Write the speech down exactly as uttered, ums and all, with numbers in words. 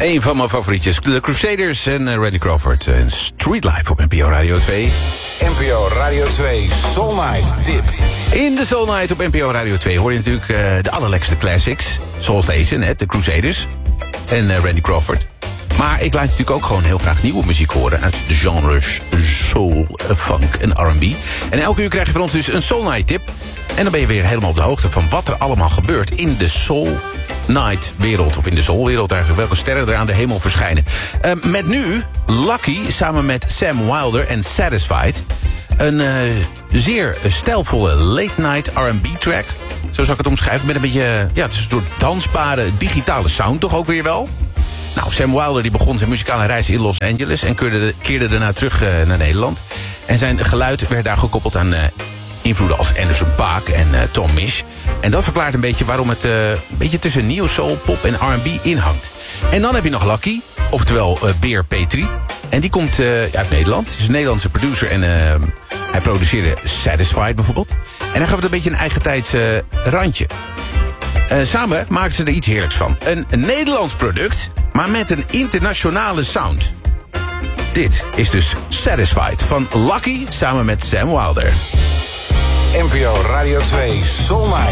Een van mijn favorietjes, de Crusaders en uh, Randy Crawford en Street Life op N P O Radio twee. N P O Radio twee Soul Night Tip. In de Soul Night op N P O Radio twee hoor je natuurlijk uh, de allerlekkerste classics. Zoals deze net, de Crusaders en uh, Randy Crawford. Maar ik laat je natuurlijk ook gewoon heel graag nieuwe muziek horen uit de genres soul, funk en R en B. En elke uur krijg je van ons dus een Soul Night tip. En dan ben je weer helemaal op de hoogte van wat er allemaal gebeurt in de Soul Night wereld. Of in de soulwereld eigenlijk. Welke sterren er aan de hemel verschijnen. Uh, met nu Lucky samen met Sam Wilder en Satisfied. Een uh, zeer stijlvolle late night R en B track. Zo zou ik het omschrijven. Met een beetje, ja, het is een soort dansbare digitale sound toch ook weer wel. Nou, Sam Wilder die begon zijn muzikale reis in Los Angeles en keerde, keerde daarna terug uh, naar Nederland. En zijn geluid werd daar gekoppeld aan uh, invloeden als Anderson .Paak en uh, Tom Misch. En dat verklaart een beetje waarom het uh, een beetje tussen neo soul, pop en R en B inhangt. En dan heb je nog Lucky, oftewel uh, Beer Petrie. En die komt uh, uit Nederland. Hij is een Nederlandse producer en uh, hij produceerde Satisfied bijvoorbeeld. En hij gaf het een beetje een eigen tijds uh, randje. Uh, samen maakten ze er iets heerlijks van. Een, een Nederlands product, maar met een internationale sound. Dit is dus Satisfied van Lucky samen met Sam Wilder. N P O Radio twee Soul Night.